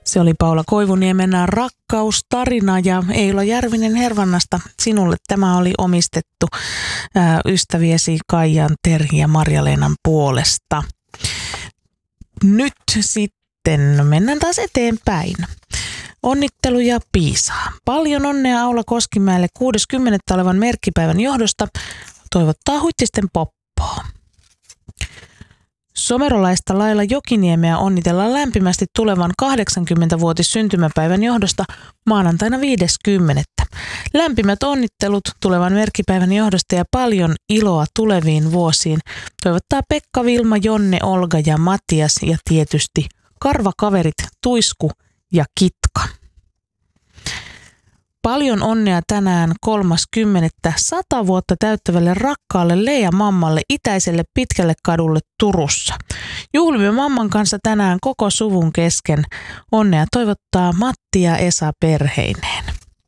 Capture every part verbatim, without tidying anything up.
Se oli Paula Koivuniemen rakkaustarina ja Eila Järvinen Hervannasta. Sinulle tämä oli omistettu ää, ystäviesi Kaijan, Terhi ja Marja-Leenan puolesta. Nyt sitten mennään taas eteenpäin. Onnitteluja Piisaa. Paljon onnea Aula Koskimäelle kuudes kymmenettä olevan merkkipäivän johdosta. Toivottaa Huittisten Poppoa. Somerolaista Laila Jokiniemeä onnitellaan lämpimästi tulevan kahdeksankymmenvuotis syntymäpäivän johdosta maanantaina viides kymmenettä. Lämpimät onnittelut tulevan merkkipäivän johdosta ja paljon iloa tuleviin vuosiin toivottaa Pekka, Vilma, Jonne, Olga ja Matias ja tietysti karvakaverit Tuisku ja Kitka. Paljon onnea tänään kolmas kymmenettä sata vuotta täyttävälle rakkaalle Leija mammalle itäiselle Pitkälle kadulle Turussa. Juhlimme mamman kanssa tänään koko suvun kesken. Onnea toivottaa Matti ja Esa perheineen.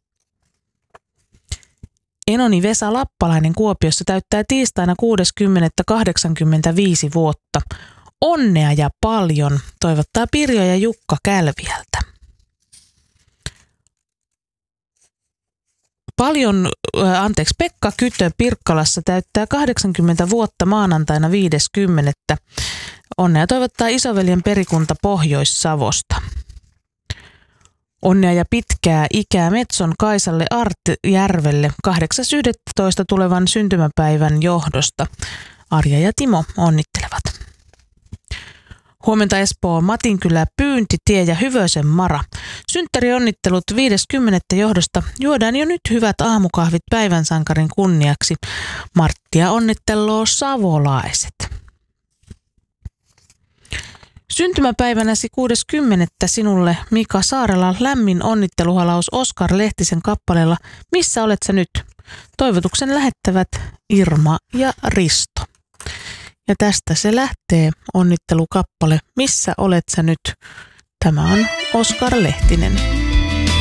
Enoni Vesa Lappalainen Kuopiossa täyttää tiistaina kuudes kymmenettä kahdeksankymmentäviisi vuotta. Onnea ja paljon toivottaa Pirjo ja Jukka Kälviältä. Paljon, äh, anteeksi, Pekka Kytö Pirkkalassa täyttää kahdeksankymmentä vuotta maanantaina viides kymmenettä. Onnea toivottaa isoveljen perikunta Pohjois-Savosta. Onnea ja pitkää ikää Metson Kaisalle Artjärvelle kahdeksas yhdestoista tulevan syntymäpäivän johdosta. Arja ja Timo onnittelevat. Huomenta Espoo, Matinkylä, Pyyntitie ja Hyvösen Mara. Synttärionnittelut viides kymmenettä johdosta. Juodaan jo nyt hyvät aamukahvit päivän sankarin kunniaksi. Marttia onnitteloo savolaiset. Syntymäpäivänäsi kuudes kymmenettä sinulle Mika Saarela lämmin onnitteluhalaus Oskar Lehtisen kappaleella Missä olet sä nyt? Toivotuksen lähettävät Irma ja Risto. Ja tästä se lähtee onnittelukappale Missä olet sä nyt? Tämä on Oskar Lehtinen.